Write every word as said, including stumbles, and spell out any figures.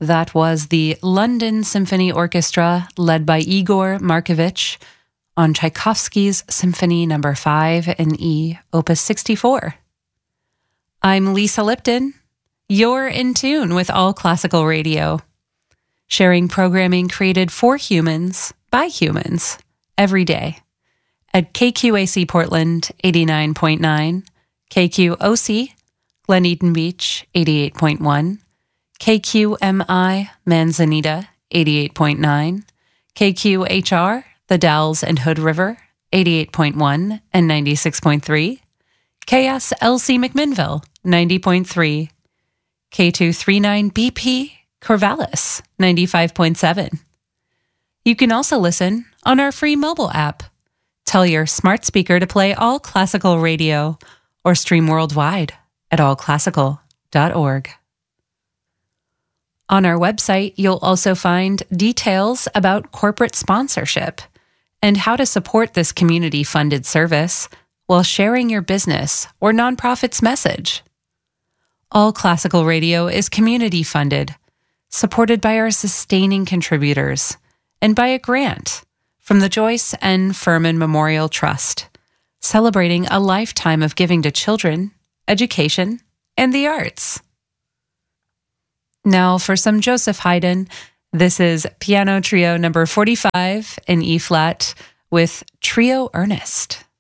That was the London Symphony Orchestra, led by Igor Markovich, on Tchaikovsky's Symphony Number five in E, Opus sixty-four. I'm Lisa Lipton. You're in tune with All Classical Radio, sharing programming created for humans by humans every day at K Q A C Portland eighty-nine point nine, K Q O C Glen Eden Beach eighty-eight point one, K Q M I Manzanita eighty-eight point nine, K Q H R The Dalles and Hood River eighty-eight point one and ninety-six point three, K S L C McMinnville ninety point three, K two thirty-nine B P Corvallis ninety-five point seven. You can also listen on our free mobile app. Tell your smart speaker to play All Classical Radio or stream worldwide at all classical dot org. On our website, you'll also find details about corporate sponsorship and how to support this community-funded service while sharing your business or nonprofit's message. All Classical Radio is community-funded, supported by our sustaining contributors, and by a grant from the Joyce N. Furman Memorial Trust, celebrating a lifetime of giving to children, education, and the arts. Now for some Joseph Haydn. This is Piano Trio number forty-five in E-flat with Trio Ernest.